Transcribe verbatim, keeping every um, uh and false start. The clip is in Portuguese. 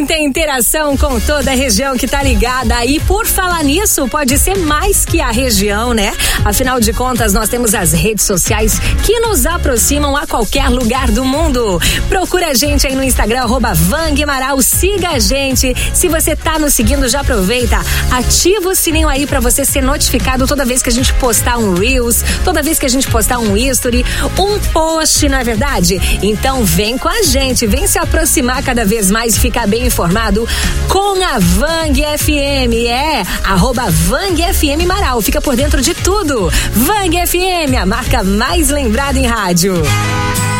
Tem interação com toda a região que tá ligada. E por falar nisso, pode ser mais que a região, né? Afinal de contas, nós temos as redes sociais que nos aproximam a qualquer lugar do mundo. Procura a gente aí no Instagram, arroba Vang Amaral, siga a gente. Se você tá nos seguindo, já aproveita, ativa o sininho aí pra você ser notificado toda vez que a gente postar um Reels, toda vez que a gente postar um history, um post, não é verdade? Então vem com a gente, vem se aproximar cada vez mais, ficar bem informado com a Vang F M, é, arroba Vang F M Amaral, fica por dentro de tudo. Vang F M, a marca mais lembrada em rádio.